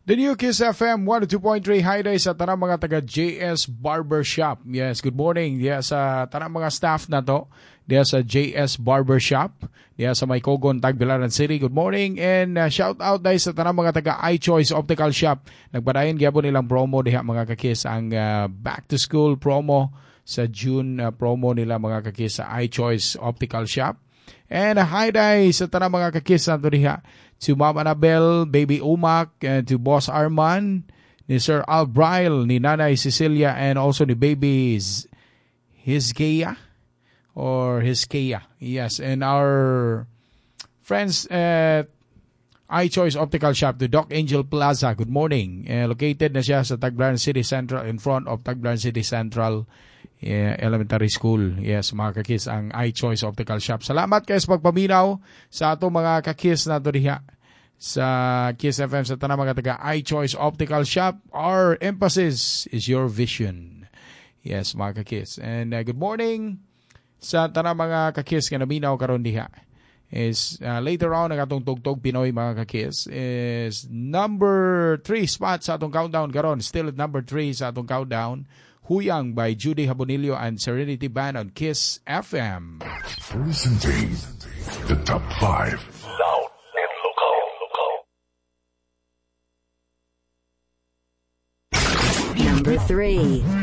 The new Kiss FM 102.3 high day sa tanang mga taga JS Barbershop. Yes, good morning. Yes, sa tanang mga staff na to. Diya sa JS Barbershop. Diya sa Maycogon, Tagbilaran City. Good morning and shout out dahil sa tanang mga taga iChoice Optical Shop. Nagpadayon gyapon nilang promo diha mga kakis ang back to school promo sa June promo nila mga kakis sa iChoice Optical Shop. And a high day sa tanang mga kakis na to diha. To Ma'am Annabel, Baby Umak, and to Boss Arman, ni Sir Al Braille, ni Nanay Cecilia, and also ni Babies Hizkaya or Hizkaya. Yes, and our friends at iChoice Optical Shop to Doc Angel Plaza. Good morning. Located na siya sa Tagbilaran City Central, in front of Tagbilaran City Central Elementary School. Yes, mga kakis, ang iChoice Optical Shop. Salamat kayo sa pagpaminaw sa ato mga kakis na ito diha sa Kiss FM sa tanang mga taga iChoice Optical Shop. Our emphasis is your vision. Yes, mga kakis. And good morning sa tanang mga kakis nga naminaw karon diha. Is later on ang atong tugtog Pinoy mga kakis is number 3 spot sa atong countdown karon. Still at number 3 sa atong countdown. Huyang by Judy Habonillo and Serenity Band on Kiss FM. Presenting the top 5. Loud and local. Number 3.